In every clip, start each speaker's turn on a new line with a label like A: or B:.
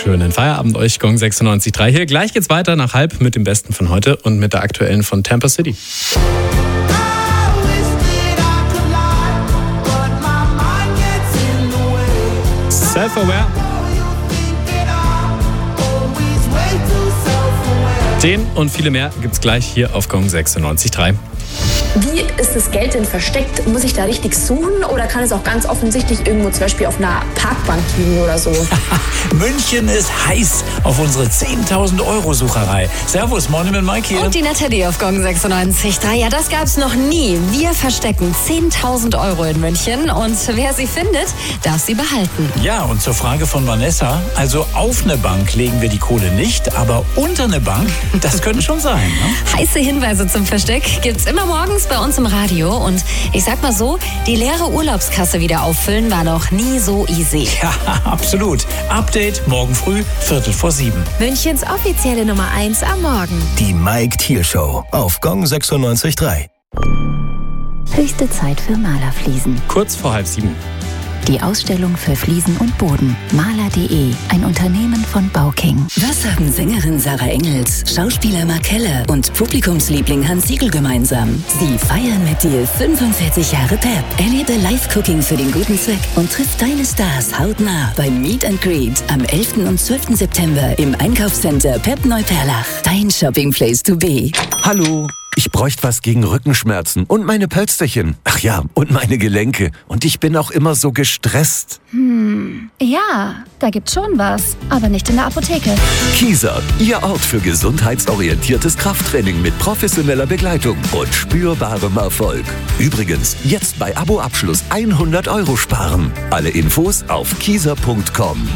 A: schönen Feierabend euch, Gong 96.3 hier. Gleich geht's weiter nach halb mit dem Besten von heute und mit der aktuellen von Tampa City. Self-Aware. Den und viele mehr gibt's gleich hier auf Gong 96.3.
B: Wie ist das Geld denn versteckt? Muss ich da richtig suchen oder kann es auch ganz offensichtlich irgendwo zum Beispiel auf einer Parkbank liegen oder so?
C: München ist heiß auf unsere 10.000 € Sucherei. Servus, Morning mit Mike hier.
D: Und die Natalie auf Gong 96.3. Ja, das gab's noch nie. Wir verstecken 10.000 € in München und wer sie findet, darf sie behalten.
C: Ja, und zur Frage von Vanessa, also auf eine Bank legen wir die Kohle nicht, aber unter eine Bank, das könnte schon sein. Ne?
D: Heiße Hinweise zum Versteck gibt's immer morgens bei uns im Radio und ich sag mal so, die leere Urlaubskasse wieder auffüllen war noch nie so easy.
C: Ja, absolut. Update morgen früh, 6:45.
E: Münchens offizielle Nummer 1 am Morgen.
F: Die Mike Thiel Show auf Gong 96.3.
G: Höchste Zeit für Malerfliesen.
A: Kurz vor 6:30.
G: Die Ausstellung für Fliesen und Boden. Maler.de, ein Unternehmen von Bauking.
H: Was haben Sängerin Sarah Engels, Schauspieler Mark Keller und Publikumsliebling Hans Siegel gemeinsam? Sie feiern mit dir 45 Jahre Pep. Erlebe Live-Cooking für den guten Zweck und triff deine Stars hautnah beim Meet and Greet am 11. und 12. September im Einkaufscenter Pep Neuperlach. Dein Shopping-Place to be.
F: Hallo, ich bräuchte was gegen Rückenschmerzen und meine Pölsterchen. Ach ja, und meine Gelenke. Und ich bin auch immer so gestresst.
E: Ja, da gibt's schon was, aber nicht in der Apotheke.
F: Kieser, Ihr Ort für gesundheitsorientiertes Krafttraining mit professioneller Begleitung und spürbarem Erfolg. Übrigens, jetzt bei Abo-Abschluss 100 € sparen. Alle Infos auf kieser.com.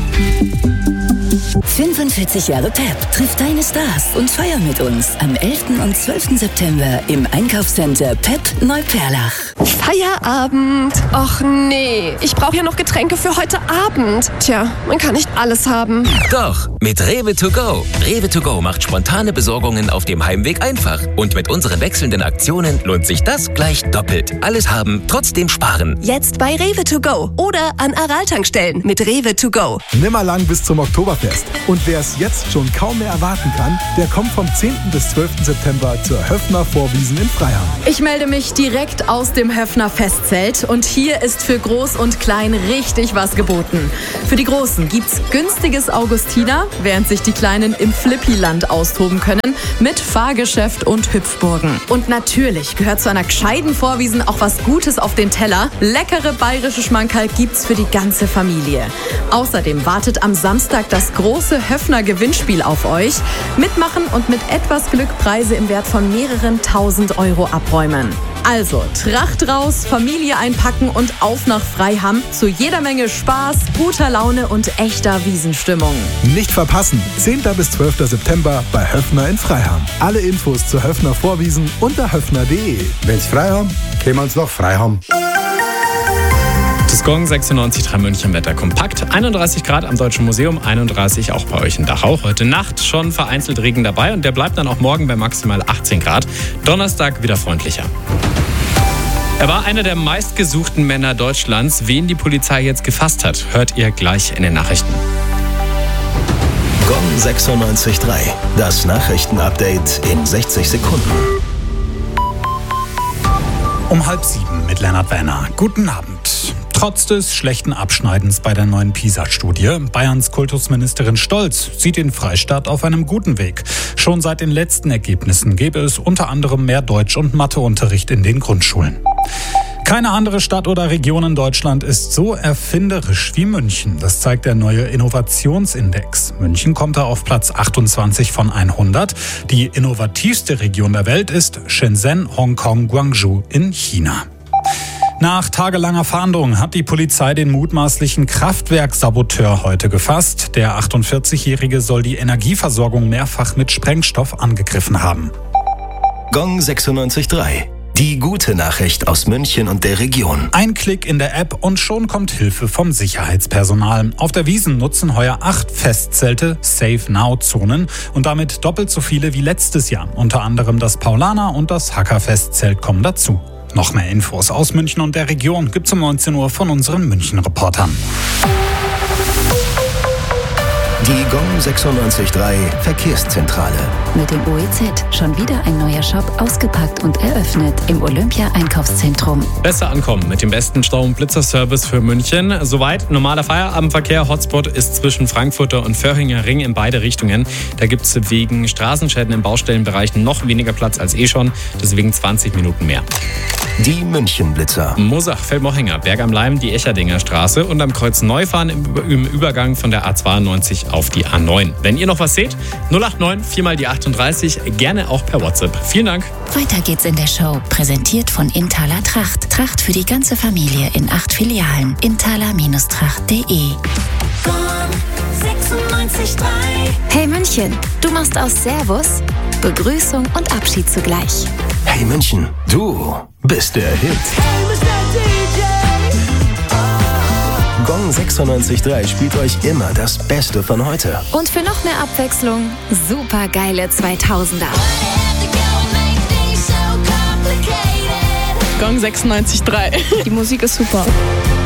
H: 45 Jahre Pep. Triff deine Stars und feier mit uns am 11. und 12. September im Einkaufscenter Pep Neuperlach.
I: Feierabend. Och nee, ich brauche ja noch Getränke für heute Abend. Tja, man kann nicht alles haben.
J: Doch, mit Rewe to go. Rewe to go macht spontane Besorgungen auf dem Heimweg einfach. Und mit unseren wechselnden Aktionen lohnt sich das gleich doppelt. Alles haben, trotzdem sparen.
I: Jetzt bei Rewe to go oder an Aral-Tankstellen mit Rewe to go.
K: Nimmerlang bis zum Oktoberfest. Und wer es jetzt schon kaum mehr erwarten kann, der kommt vom 10. bis 12. September zur Höffner Vorwiesen in Freiham.
L: Ich melde mich direkt aus dem Höffner Festzelt und hier ist für Groß und Klein richtig was geboten. Für die Großen gibt's günstiges Augustiner, während sich die Kleinen im Flippiland austoben können mit Fahrgeschäft und Hüpfburgen. Und natürlich gehört zu einer gescheiten Vorwiesen auch was Gutes auf den Teller. Leckere bayerische Schmankerl gibt's für die ganze Familie. Außerdem wartet am Samstag das große Höffner Gewinnspiel auf euch. Mitmachen und mit etwas Glück Preise im Wert von mehreren 1.000 € abräumen. Also, Tracht raus, Familie einpacken und auf nach Freiham zu jeder Menge Spaß, guter Laune und echter Wiesenstimmung.
K: Nicht verpassen, 10. bis 12. September bei Höffner in Freiham. Alle Infos zur Höffner Vorwiesen unter höffner.de.
M: Wenn's Freiham, können wir uns noch Freiham.
A: Das Gong 96.3 München Wetter kompakt. 31 Grad am Deutschen Museum, 31 auch bei euch in Dachau. Heute Nacht schon vereinzelt Regen dabei und der bleibt dann auch morgen bei maximal 18 Grad. Donnerstag wieder freundlicher. Er war einer der meistgesuchten Männer Deutschlands. Wen die Polizei jetzt gefasst hat, hört ihr gleich in den Nachrichten.
F: Gong 96.3, das Nachrichtenupdate in 60 Sekunden.
N: Um 6:30 mit Lennart Werner. Guten Abend. Trotz des schlechten Abschneidens bei der neuen PISA-Studie, Bayerns Kultusministerin Stolz sieht den Freistaat auf einem guten Weg. Schon seit den letzten Ergebnissen gäbe es unter anderem mehr Deutsch- und Matheunterricht in den Grundschulen. Keine andere Stadt oder Region in Deutschland ist so erfinderisch wie München. Das zeigt der neue Innovationsindex. München kommt da auf Platz 28 von 100. Die innovativste Region der Welt ist Shenzhen, Hongkong, Guangzhou in China. Nach tagelanger Fahndung hat die Polizei den mutmaßlichen Kraftwerksaboteur heute gefasst. Der 48-Jährige soll die Energieversorgung mehrfach mit Sprengstoff angegriffen haben.
F: Gong 96.3. Die gute Nachricht aus München und der Region.
N: Ein Klick in der App und schon kommt Hilfe vom Sicherheitspersonal. Auf der Wiesn nutzen heuer 8 Festzelte Safe-Now-Zonen und damit doppelt so viele wie letztes Jahr. Unter anderem das Paulaner und das Hacker-Festzelt kommen dazu. Noch mehr Infos aus München und der Region gibt's um 19 Uhr von unseren München-Reportern.
O: Die Gong 96.3 Verkehrszentrale.
G: Mit dem OEZ schon wieder ein neuer Shop ausgepackt und eröffnet im Olympia-Einkaufszentrum.
A: Besser ankommen mit dem besten Stau- und Blitzerservice für München. Soweit normaler Feierabendverkehr. Hotspot ist zwischen Frankfurter und Vöhringer Ring in beide Richtungen. Da gibt es wegen Straßenschäden im Baustellenbereich noch weniger Platz als schon. Deswegen 20 Minuten mehr.
O: Die München-Blitzer.
A: Mosach, Feldmochinger, Berg am Leim, die Echerdinger Straße und am Kreuz Neufahren im Übergang von der A92 auf die A9. Wenn ihr noch was seht, 089 4 mal die 38, gerne auch per WhatsApp. Vielen Dank.
G: Weiter geht's in der Show, präsentiert von Inthaler Tracht. Tracht für die ganze Familie in 8 Filialen. Inthaler-tracht.de.
E: Hey München, du machst aus Servus Begrüßung und Abschied zugleich.
O: Hey München, du bist der Hit. Gong 96.3 spielt euch immer das Beste von heute.
E: Und für noch mehr Abwechslung, super geile 2000er.
I: Gong 96.3. Die Musik ist super.